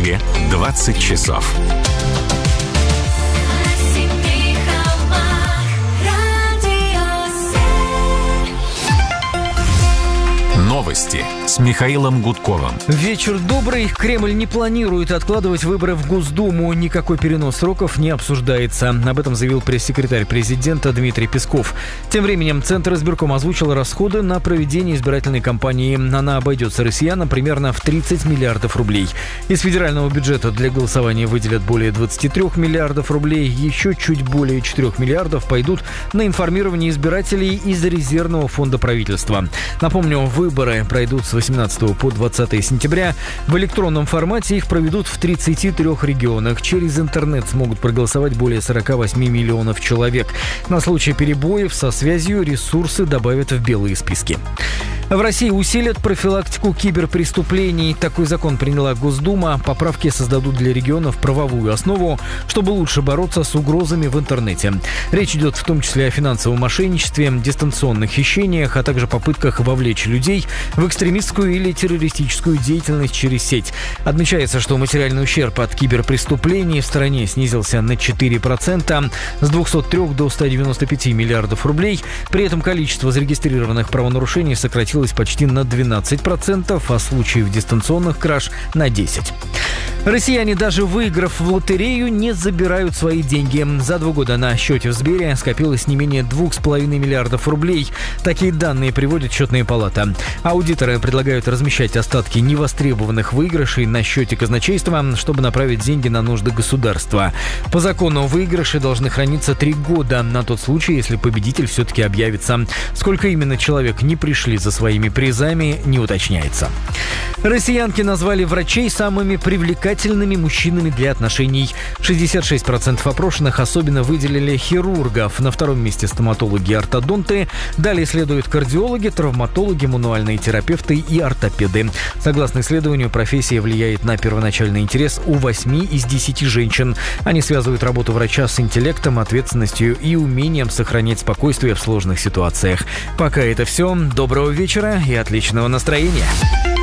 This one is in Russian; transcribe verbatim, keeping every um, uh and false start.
Москве двадцать часов. Новости с Михаилом Гудковым. Вечер добрый. Кремль не планирует откладывать выборы в Госдуму. Никакой перенос сроков не обсуждается. Об этом заявил пресс-секретарь президента Дмитрий Песков. Тем временем Центр избирком озвучил расходы на проведение избирательной кампании. Она обойдется россиянам примерно в тридцать миллиардов рублей. Из федерального бюджета для голосования выделят более двадцать три миллиардов рублей. Еще чуть более четырех миллиардов пойдут на информирование избирателей из резервного фонда правительства. Напомню, выборы пройдут с восемнадцатого по двадцатое сентября. В электронном формате их проведут в тридцати трёх регионах. Через интернет смогут проголосовать более сорока восьми миллионов человек. На случай перебоев со связью ресурсы добавят в белые списки. В России усилят профилактику киберпреступлений. Такой закон приняла Госдума. Поправки создадут для регионов правовую основу, чтобы лучше бороться с угрозами в интернете. Речь идет в том числе о финансовом мошенничестве, дистанционных хищениях, а также попытках вовлечь людей в экстремистскую или террористическую деятельность через сеть. Отмечается, что материальный ущерб от киберпреступлений в стране снизился на четыре процента с двухсот трёх до ста девяноста пяти миллиардов рублей. При этом количество зарегистрированных правонарушений сократилось почти на двенадцать процентов, а случаев дистанционных краж на десять процентов. Россияне, даже выиграв в лотерею, не забирают свои деньги. За два года на счете в Сбере скопилось не менее двух с половиной миллиардов рублей. Такие данные приводит счетная палата. Аудиторы предлагают размещать остатки невостребованных выигрышей на счете казначейства, чтобы направить деньги на нужды государства. По закону выигрыши должны храниться три года, на тот случай, если победитель все-таки объявится. Сколько именно человек не пришли за своими призами, не уточняется. Россиянки назвали врачей самыми привлекательными мужчинами для отношений. шестьдесят шесть процентов опрошенных особенно выделили хирургов. На втором месте стоматологи и ортодонты. Далее следуют кардиологи, травматологи, мануальные терапевты и ортопеды. Согласно исследованию, профессия влияет на первоначальный интерес у восьми из десяти женщин. Они связывают работу врача с интеллектом, ответственностью и умением сохранять спокойствие в сложных ситуациях. Пока это все. Доброго вечера и отличного настроения.